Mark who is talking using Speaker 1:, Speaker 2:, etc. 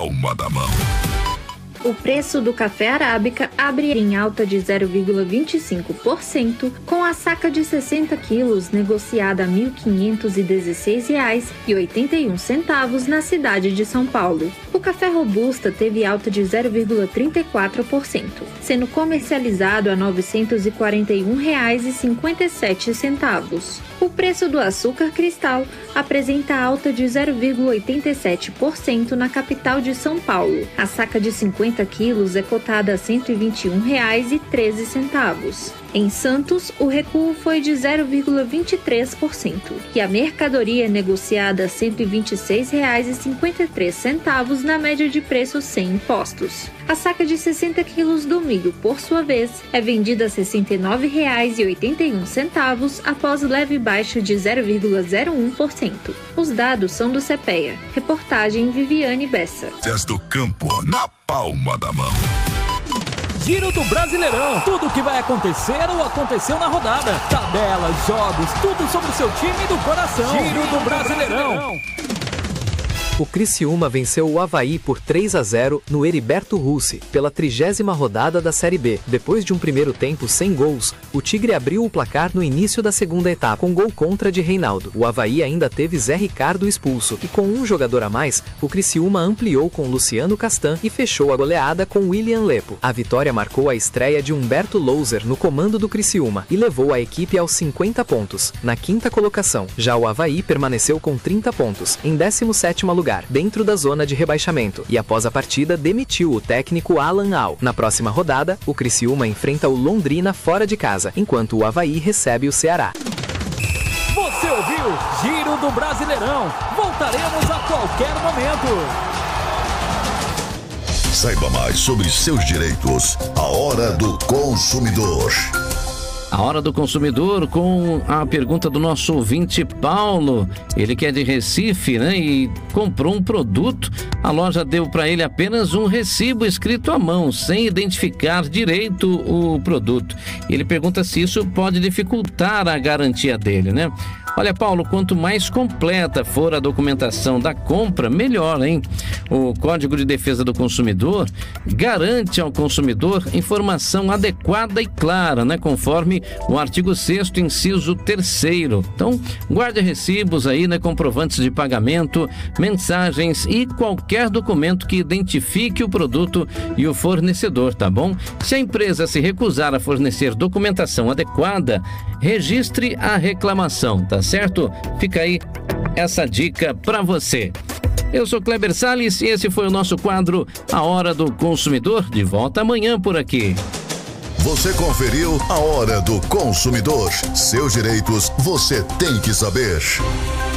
Speaker 1: palma da mão.
Speaker 2: O preço do café arábica abre em alta de 0,25%, com a saca de 60 quilos negociada a R$ 1.516,81 na cidade de São Paulo. O café robusta teve alta de 0,34%, sendo comercializado a R$ 941,57. O preço do açúcar cristal apresenta alta de 0,87% na capital de São Paulo. A saca de 50 quilos é cotada a R$ 121,13. Em Santos, o recuo foi de 0,23% e a mercadoria é negociada a R$ 126,53 na média de preço sem impostos. A saca de 60 quilos do milho, por sua vez, é vendida a R$ 69,81 após leve baixa de 0,01%. Os dados são do CPEA. Reportagem Viviane Bessa.
Speaker 1: Do campo na palma da mão.
Speaker 3: Giro do Brasileirão. Tudo o que vai acontecer ou aconteceu na rodada. Tabelas, jogos, tudo sobre o seu time do coração. Giro do Brasileirão.
Speaker 4: O Criciúma venceu o Avaí por 3-0 no Heriberto Russi, pela 30ª rodada da Série B. Depois de um primeiro tempo sem gols, o Tigre abriu o placar no início da segunda etapa, com gol contra de Reinaldo. O Avaí ainda teve Zé Ricardo expulso, e com um jogador a mais, o Criciúma ampliou com Luciano Castan e fechou a goleada com William Lepo. A vitória marcou a estreia de Humberto Louser no comando do Criciúma e levou a equipe aos 50 pontos, na 5ª colocação. Já o Avaí permaneceu com 30 pontos, em 17º lugar, dentro da zona de rebaixamento, e após a partida demitiu o técnico Alan Al. Na próxima rodada, o Criciúma enfrenta o Londrina fora de casa, enquanto o Avaí recebe o Ceará.
Speaker 3: Você ouviu Giro do Brasileirão. Voltaremos a qualquer momento.
Speaker 1: Saiba mais sobre seus direitos. A Hora do Consumidor.
Speaker 5: A Hora do Consumidor com a pergunta do nosso ouvinte Paulo. Ele que é de Recife, né? E comprou um produto. A loja deu para ele apenas um recibo escrito à mão, sem identificar direito o produto. Ele pergunta se isso pode dificultar a garantia dele, né? Olha, Paulo, quanto mais completa for a documentação da compra, melhor, hein? O Código de Defesa do Consumidor garante ao consumidor informação adequada e clara, né? Conforme o artigo 6º, inciso 3º. Então, guarde recibos aí, né? Comprovantes de pagamento, mensagens e qualquer documento que identifique o produto e o fornecedor, tá bom? Se a empresa se recusar a fornecer documentação adequada, registre a reclamação, tá certo? Fica aí essa dica para você. Eu sou Kleber Salles e esse foi o nosso quadro A Hora do Consumidor. De volta amanhã por aqui.
Speaker 1: Você conferiu A Hora do Consumidor. Seus direitos você tem que saber.